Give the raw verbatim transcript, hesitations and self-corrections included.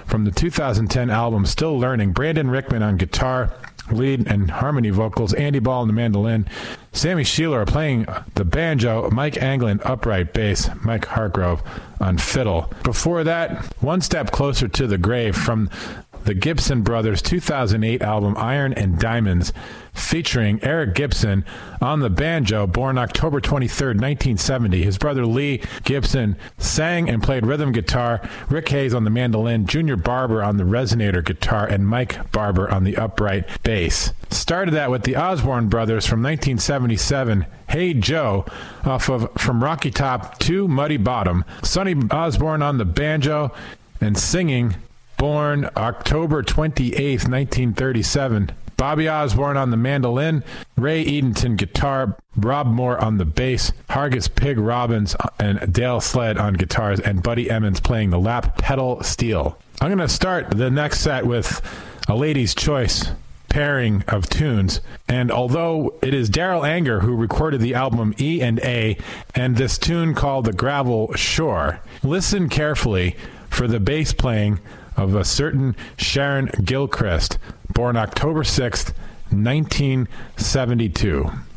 from the two thousand ten album Still Learning. Brandon Rickman on guitar, lead and harmony vocals, Andy Ball on the mandolin, Sammy Sheeler playing the banjo, Mike Anglin upright bass, Mike Hargrove on fiddle. Before that, One Step Closer to the Grave from the Gibson Brothers' two thousand eight album Iron and Diamonds, featuring Eric Gibson on the banjo, born October twenty-third, nineteen seventy. His brother Lee Gibson sang and played rhythm guitar, Rick Hayes on the mandolin, Junior Barber on the resonator guitar, and Mike Barber on the upright bass. Started that with the Osborne Brothers from nineteen seventy-seven, Hey Joe, off of From Rocky Top to Muddy Bottom. Sonny Osborne on the banjo and singing, born October twenty-eighth, nineteen thirty-seven. Bobby Osborne on the mandolin, Ray Edenton guitar, Rob Moore on the bass, Hargis Pig Robbins and Dale Sled on guitars, and Buddy Emmons playing the lap pedal steel. I'm going to start the next set with a lady's choice pairing of tunes, and although it is Daryl Anger who recorded the album E and A and this tune called The Gravel Shore, listen carefully for the bass playing of a certain Sharon Gilchrist, born October sixth, nineteen seventy-two.